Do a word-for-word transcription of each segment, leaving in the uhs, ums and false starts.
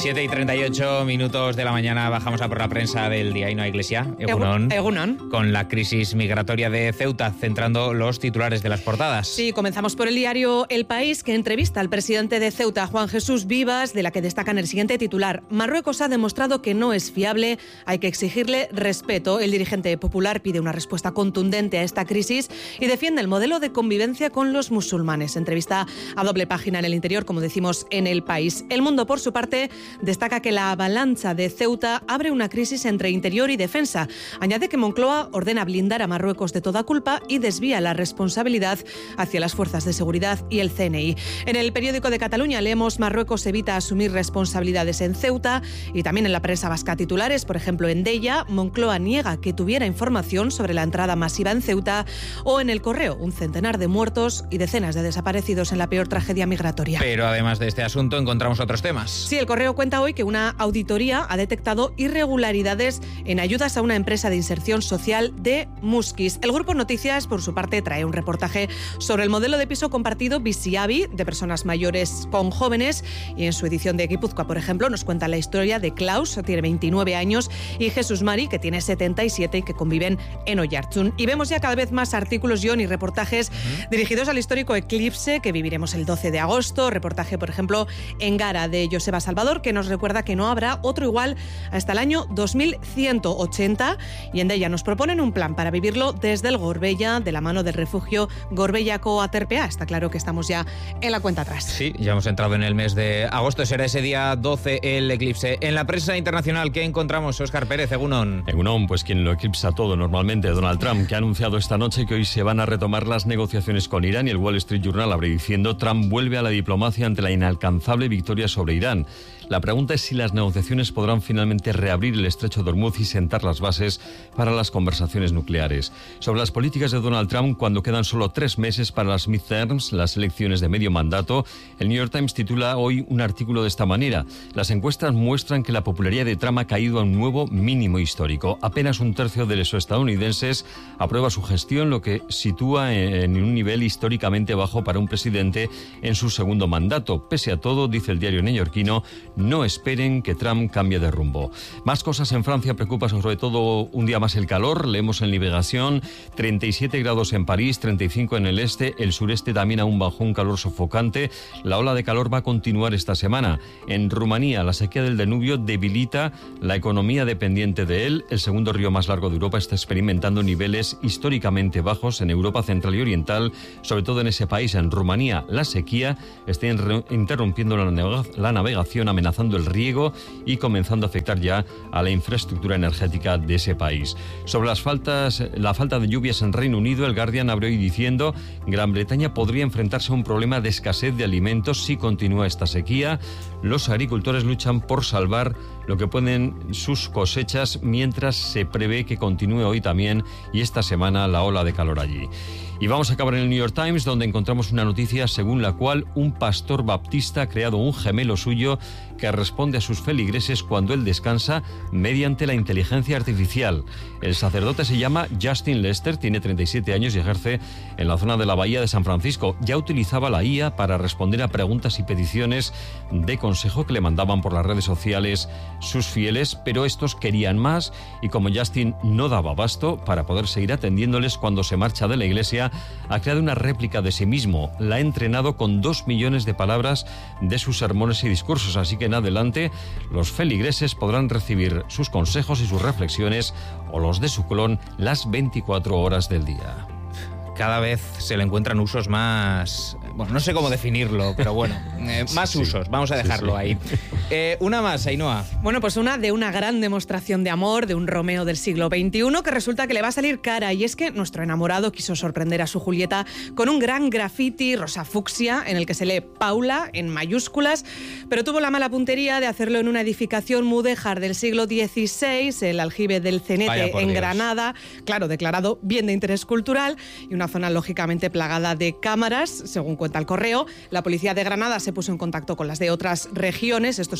siete y treinta y ocho minutos de la mañana bajamos a por la prensa del día y no hay iglesia. Egunon, Egunon. Con la crisis migratoria de Ceuta, centrando los titulares de las portadas. Sí, comenzamos por el diario El País, que entrevista al presidente de Ceuta, Juan Jesús Vivas, de la que destacan el siguiente titular. Marruecos ha demostrado que no es fiable, hay que exigirle respeto. El dirigente popular pide una respuesta contundente a esta crisis y defiende el modelo de convivencia con los musulmanes. Entrevista a doble página en el interior, como decimos, en El País. El Mundo, por su parte, destaca que la avalancha de Ceuta abre una crisis entre interior y defensa. Añade que Moncloa ordena blindar a Marruecos de toda culpa y desvía la responsabilidad hacia las fuerzas de seguridad y el C N I. En el periódico de Cataluña leemos: Marruecos evita asumir responsabilidades en Ceuta, y también en la prensa vasca titulares, por ejemplo en Deia, Moncloa niega que tuviera información sobre la entrada masiva en Ceuta, o en El Correo, un centenar de muertos y decenas de desaparecidos en la peor tragedia migratoria. Pero además de este asunto encontramos otros temas. Sí, El Correo cuenta hoy que una auditoría ha detectado irregularidades en ayudas a una empresa de inserción social de Muskiz. El Grupo Noticias, por su parte, trae un reportaje sobre el modelo de piso compartido Biziabi, de personas mayores con jóvenes, y en su edición de Guipúzcoa, por ejemplo, nos cuenta la historia de Klaus, que tiene veintinueve años, y Jesús Mari, que tiene setenta y siete, y que conviven en Oiartzun. Y vemos ya cada vez más artículos, John, y reportajes uh-huh. dirigidos al histórico eclipse que viviremos el doce de agosto. Reportaje, por ejemplo, en Gara, de Joseba Salvador, que nos recuerda que no habrá otro igual hasta el año dos mil ciento ochenta, y en ella nos proponen un plan para vivirlo desde el Gorbella, de la mano del refugio Gorbellako Aterpea. Está claro que estamos ya en la cuenta atrás. Sí, ya hemos entrado en el mes de agosto, será ese día doce el eclipse. En la prensa internacional, ¿qué encontramos, Óscar Pérez? Egunon. Egunon, pues quien lo eclipsa todo normalmente, Donald Trump, que ha anunciado esta noche que hoy se van a retomar las negociaciones con Irán, y el Wall Street Journal abre diciendo: Trump vuelve a la diplomacia ante la inalcanzable victoria sobre Irán. La pregunta es si las negociaciones podrán finalmente reabrir el estrecho de Hormuz y sentar las bases para las conversaciones nucleares. Sobre las políticas de Donald Trump, cuando quedan solo tres meses para las midterms, las elecciones de medio mandato, el New York Times titula hoy un artículo de esta manera: las encuestas muestran que la popularidad de Trump ha caído a un nuevo mínimo histórico. Apenas un tercio de los estadounidenses aprueba su gestión, lo que sitúa en un nivel históricamente bajo para un presidente en su segundo mandato. Pese a todo, dice el diario neoyorquino, no esperen que Trump cambie de rumbo. Más cosas en Francia. Preocupa sobre todo un día más el calor. Leemos en Liberación: treinta y siete grados en París, treinta y cinco en el este. El sureste también aún bajo un calor sofocante. La ola de calor va a continuar esta semana. En Rumanía, la sequía del Danubio debilita la economía dependiente de él. El segundo río más largo de Europa está experimentando niveles históricamente bajos en Europa central y oriental, sobre todo en ese país. En Rumanía, la sequía está interrumpiendo la, navega- la navegación, amenazando el riego y comenzando a afectar ya a la infraestructura energética de ese país. Sobre las faltas, la falta de lluvias en Reino Unido, el Guardian abre hoy diciendo: Gran Bretaña podría enfrentarse a un problema de escasez de alimentos si continúa esta sequía. Los agricultores luchan por salvar lo que pueden sus cosechas, mientras se prevé que continúe hoy también y esta semana la ola de calor allí. Y vamos a acabar en el New York Times, donde encontramos una noticia según la cual un pastor baptista ha creado un gemelo suyo que responde a sus feligreses cuando él descansa mediante la inteligencia artificial. El sacerdote se llama Justin Lester, tiene treinta y siete años y ejerce en la zona de la Bahía de San Francisco. Ya utilizaba la I A para responder a preguntas y peticiones de consejo que le mandaban por las redes sociales sus fieles, pero estos querían más, y como Justin no daba abasto para poder seguir atendiéndoles cuando se marcha de la iglesia, ha creado una réplica de sí mismo. La ha entrenado con dos millones de palabras de sus sermones y discursos, así que en adelante los feligreses podrán recibir sus consejos y sus reflexiones, o los de su clon, las veinticuatro horas del día. Cada vez se le encuentran usos más... Bueno, no sé cómo definirlo, pero bueno, eh, más sí, usos, vamos a dejarlo sí, sí. ahí. Eh, una más, Ainhoa. Bueno, pues una de una gran demostración de amor, de un Romeo del siglo veintiuno, que resulta que le va a salir cara, y es que nuestro enamorado quiso sorprender a su Julieta con un gran graffiti rosa fucsia en el que se lee Paula en mayúsculas, pero tuvo la mala puntería de hacerlo en una edificación mudéjar del siglo dieciséis, el Aljibe del Cenete en Dios. Granada, claro, declarado bien de interés cultural, y una zona lógicamente plagada de cámaras, según cuenta el Correo. La policía de Granada se puso en contacto con las de otras regiones. Estos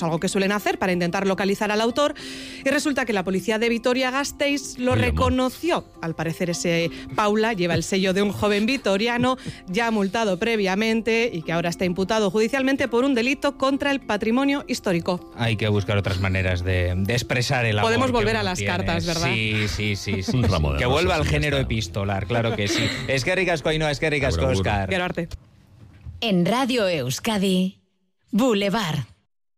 algo que suelen hacer para intentar localizar al autor, y resulta que la policía de Vitoria-Gasteiz lo reconoció. Al parecer ese Paula lleva el sello de un joven vitoriano ya multado previamente y que ahora está imputado judicialmente por un delito contra el patrimonio histórico. Hay que buscar otras maneras de, de expresar el amor. Podemos volver que a las tiene. cartas, ¿verdad? Sí, sí, sí. sí, Un sí. ramo de Que rosas, vuelva al sí, género está. epistolar, claro que sí. Es que ricasco, Ainhoa, es que ricasco, Agur, agur. Óscar. Quiero arte. En Radio Euskadi, Boulevard.